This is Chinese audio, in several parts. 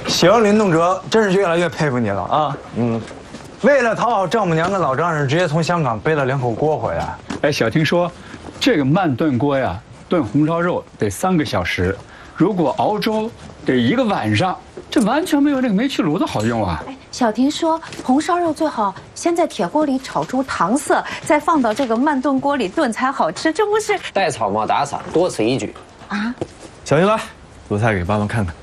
行，林东哲，真是越来越佩服你了啊！为了讨好丈母娘跟老丈人，直接从香港背了2口锅回来。 哎，小听说，这个慢炖锅呀，炖红烧肉得3个小时，如果熬粥得1个晚上，这完全没有那个煤气炉子好用啊！ 哎，小婷说红烧肉最好先在铁锅里炒出糖色，再放到这个慢炖锅里炖才好吃，这不是带草冒打伞，多此一举啊？ 小鱼来，做菜给爸爸看看。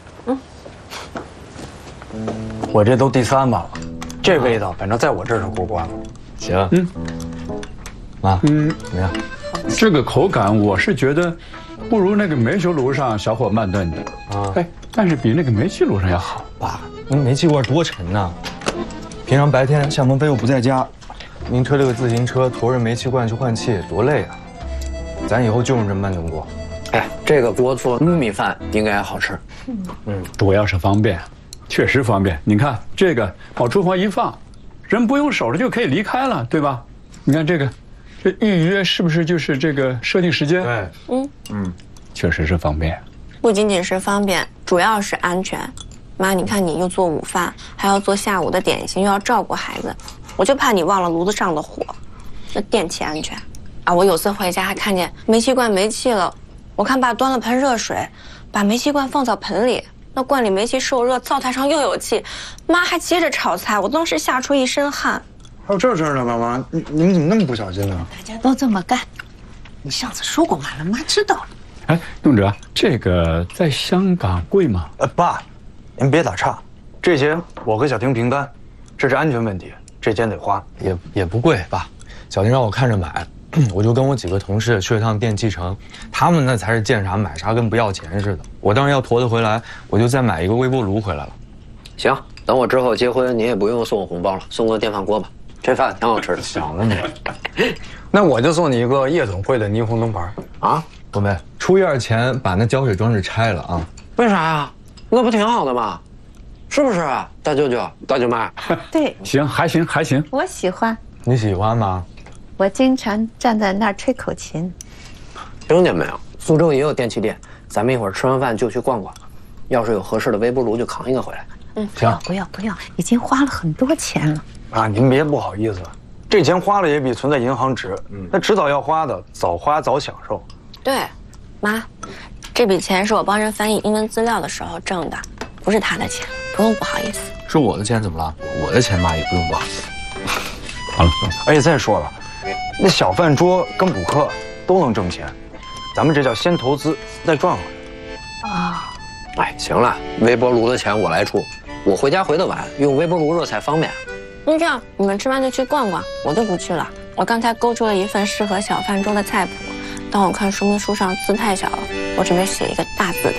我这都第3把了，这味道反正在我这儿是过关了。 行，妈，怎么样？ 这个口感我是觉得，不如那个煤球炉上小火慢炖的啊。哎，但是比那个煤气炉上要好。 爸，您煤气罐多沉呐！平常白天向鹏飞又不在家，您推了个自行车驮着煤气罐去换气，多累啊！咱以后就用这慢炖锅。 哎，这个锅做糯米饭应该好吃。 主要是方便，确实方便。你看这个往厨房一放，人不用守着就可以离开了，对吧？你看这个，这预约是不是就是这个设定时间？ 对， 确实是方便。 不仅仅是方便，主要是安全。妈，你看你又做午饭，还要做下午的点心，又要照顾孩子，我就怕你忘了炉子上的火，那电气安全啊！我有次回家还看见煤气罐没气了，我看爸端了盆热水，把煤气罐放到盆里，那罐里煤气受热，灶台上又有气，妈还接着炒菜，我当时吓出一身汗。 还有这事儿呢，妈妈，你们怎么那么不小心呢？ 大家都这么干。你上次说过妈了，妈知道了。 哎，东哲，这个在香港贵吗？ 爸，您别打岔，这些我和小婷平担，这是安全问题，这钱得花。 也不贵，爸。小婷让我看着买，我就跟我几个同事去了趟电器城，他们那才是见啥买啥，跟不要钱似的。我当时要驮得回来，我就再买一个微波炉回来了。 行，等我之后结婚，你也不用送我红包了，送个电饭锅吧。这饭挺好吃的。 想了你，那我就送你一个夜总会的霓虹灯牌啊！ 东北，出院前把那浇水装置拆了啊！ 为啥呀？那不挺好的吗？是不是啊，大舅舅、大舅妈？ 对， 行，还行，还行。 我喜欢， 你喜欢吗？ 我经常站在那儿吹口琴。 听见没有？苏州也有电器店，咱们一会儿吃完饭就去逛逛。要是有合适的微波炉，就扛一个回来。 行，不要，已经花了很多钱了。 啊！您别不好意思，这钱花了也比存在银行值。那迟早要花的，早花早享受。 对，妈，这笔钱是我帮人翻译英文资料的时候挣的，不是他的钱，不用不好意思。 是我的钱怎么了？我的钱妈也不用不好意思。 好了， 而且再说了，那小饭桌跟补课都能挣钱，咱们这叫先投资再赚回来。 啊， 哎，行了，微波炉的钱我来出，我回家回得晚，用微波炉热菜方便。 那这样，你们吃完就去逛逛，我就不去了。我刚才勾出了一份适合小饭桌的菜谱，但我看说明书上字太小了，我准备写一个大字的。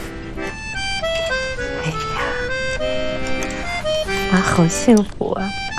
哎呀，妈好幸福啊！